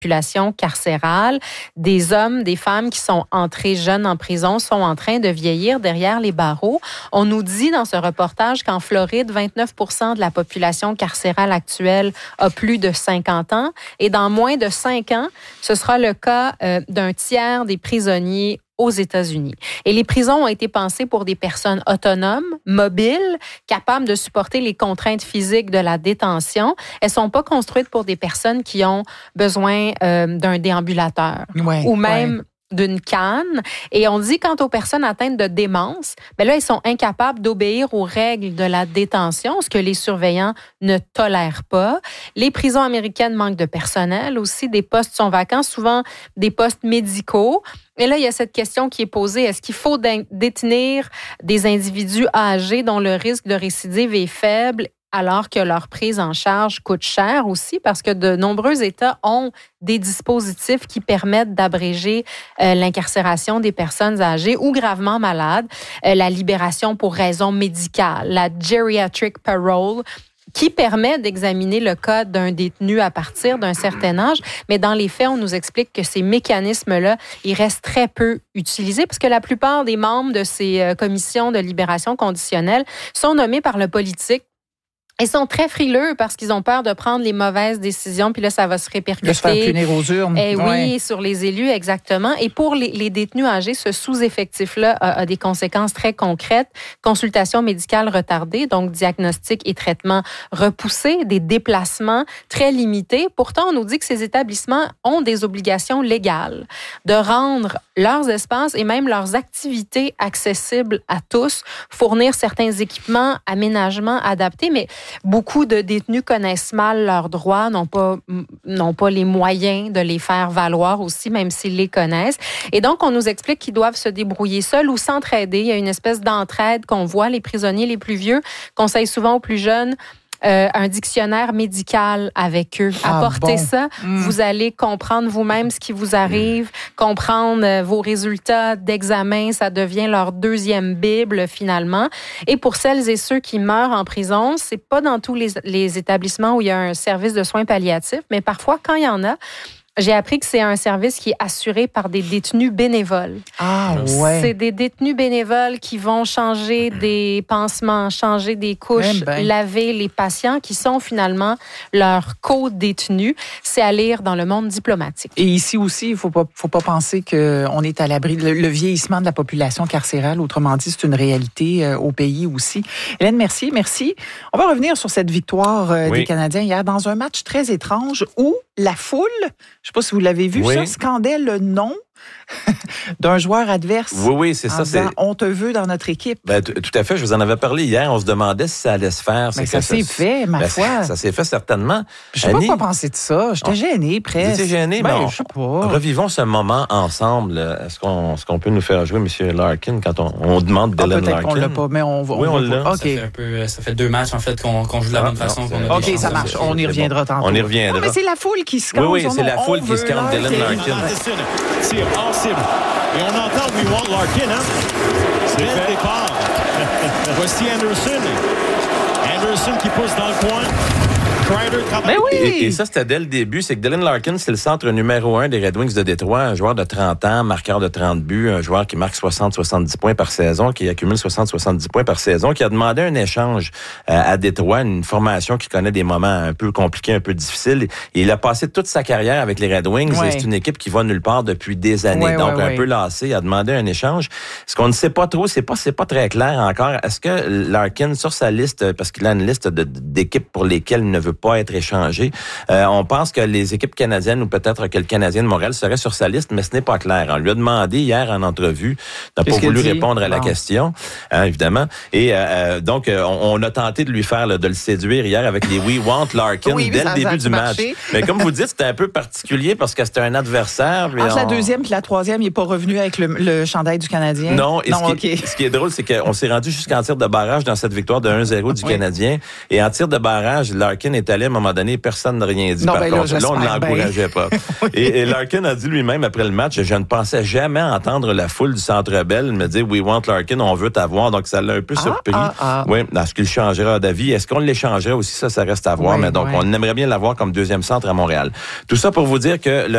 population carcérale, des hommes, des femmes qui sont entrés jeunes en prison sont en train de vieillir derrière les barreaux. On nous dit dans ce reportage qu'en Floride, 29% de la population carcérale actuelle a plus de 50 ans et dans moins de 5 ans, ce sera le cas d'un tiers des prisonniers aux États-Unis. Et les prisons ont été pensées pour des personnes autonomes, mobiles, capables de supporter les contraintes physiques de la détention. Elles sont pas construites pour des personnes qui ont besoin d'un déambulateur ou même d'une canne. Et on dit quant aux personnes atteintes de démence, ben là, ils sont incapables d'obéir aux règles de la détention, ce que les surveillants ne tolèrent pas. Les prisons américaines manquent de personnel aussi. Des postes sont vacants, souvent des postes médicaux. Et là, il y a cette question qui est posée. Est-ce qu'il faut détenir des individus âgés dont le risque de récidive est faible alors que leur prise en charge coûte cher aussi, parce que de nombreux États ont des dispositifs qui permettent d'abréger l'incarcération des personnes âgées ou gravement malades, la libération pour raison médicale, la geriatric parole, qui permet d'examiner le cas d'un détenu à partir d'un certain âge. Mais dans les faits, on nous explique que ces mécanismes-là, ils restent très peu utilisés parce que la plupart des membres de ces commissions de libération conditionnelle sont nommés par le politique. Ils sont très frileux parce qu'ils ont peur de prendre les mauvaises décisions, puis là, ça va se répercuter. De se faire punir aux urnes. Oui, sur les élus, exactement. Et pour les détenus âgés, ce sous-effectif-là a des conséquences très concrètes. Consultation médicale retardée, donc diagnostic et traitement repoussés, des déplacements très limités. Pourtant, on nous dit que ces établissements ont des obligations légales de rendre leurs espaces et même leurs activités accessibles à tous, fournir certains équipements, aménagements adaptés, mais beaucoup de détenus connaissent mal leurs droits, n'ont pas les moyens de les faire valoir aussi, même s'ils les connaissent. Et donc, on nous explique qu'ils doivent se débrouiller seuls ou s'entraider. Il y a une espèce d'entraide qu'on voit. Les prisonniers les plus vieux conseillent souvent aux plus jeunes un dictionnaire médical avec eux. Apportez ça, vous allez comprendre vous-même ce qui vous arrive, comprendre vos résultats d'examen, ça devient leur deuxième Bible finalement. Et pour celles et ceux qui meurent en prison, c'est pas dans tous les établissements où il y a un service de soins palliatifs, mais parfois quand il y en a, j'ai appris que c'est un service qui est assuré par des détenus bénévoles. Ah ouais. C'est des détenus bénévoles qui vont changer des pansements, changer des couches, laver les patients qui sont finalement leurs co-détenus. C'est à lire dans Le Monde diplomatique. Et ici aussi, il faut pas penser qu'on est à l'abri. Le vieillissement de la population carcérale, autrement dit, c'est une réalité au pays aussi. Hélène Mercier, merci. On va revenir sur cette victoire des Canadiens hier dans un match très étrange où la foule, je ne sais pas si vous l'avez vu, ça scandait le nom d'un joueur adverse. Oui, c'est ça. On te veut dans notre équipe. Tout à fait. Je vous en avais parlé hier. On se demandait si ça allait se faire. Mais ça s'est fait, ma foi. Ça s'est fait certainement. Je ne sais pas quoi penser de ça. J'étais gênée, presque. J'étais gênée, mais je sais pas. Revivons ce moment ensemble. Est-ce qu'on peut nous faire jouer M. Larkin quand on demande Dylan Larkin? Peut-être qu'on l'a pas, mais on va. Oui, on l'a. Okay. Ça fait 2 matchs, en fait, qu'on joue de la bonne façon. OK, ça marche. On y reviendra tantôt. On y reviendra. Non, mais c'est la foule qui scande. Oui, c'est la foule qui scande Dylan Larkin. C'est impossible. Et on entend We Want Larkin, hein? C'est le départ. Voici Anderson. Anderson qui pousse dans le coin. Mais oui! Et ça, c'était dès le début. C'est que Dylan Larkin, c'est le centre numéro 1 des Red Wings de Détroit. Un joueur de 30 ans, marqueur de 30 buts, un joueur qui marque 60-70 points par saison, qui accumule 60-70 points par saison, qui a demandé un échange à Détroit, une formation qui connaît des moments un peu compliqués, un peu difficiles. Et il a passé toute sa carrière avec les Red Wings. Et c'est une équipe qui va nulle part depuis des années. Donc, un peu lassé. Il a demandé un échange. Ce qu'on ne sait pas trop, c'est pas très clair encore. Est-ce que Larkin, sur sa liste, parce qu'il a une liste d'équipes pour lesquelles il ne veut pas être échangé. On pense que les équipes canadiennes ou peut-être que le Canadien de Montréal serait sur sa liste, mais ce n'est pas clair. On lui a demandé hier en entrevue, n'a pas voulu répondre à la question, évidemment. Et donc, on a tenté de lui faire, de le séduire hier avec les We Want Larkin dès le début du match. Mais comme vous dites, c'était un peu particulier parce que c'était un adversaire. Entre la deuxième et la troisième, il n'est pas revenu avec le chandail du Canadien. Non, ce qui est drôle, c'est qu'on s'est rendu jusqu'en tir de barrage dans cette victoire de 1-0 du Canadien. Et en tir de barrage, Larkin est allé, à un moment donné, personne n'a rien dit. Non, Par ben contre, là, on ne l'encourageait pas. Oui. Et Larkin a dit lui-même après le match, je ne pensais jamais entendre la foule du Centre Bell me dire « We want Larkin, on veut t'avoir ». Donc, ça l'a un peu surpris. Oui, est-ce qu'il changera d'avis? Est-ce qu'on l'échangerait aussi? Ça reste à voir. Mais donc, on aimerait bien l'avoir comme deuxième centre à Montréal. Tout ça pour vous dire que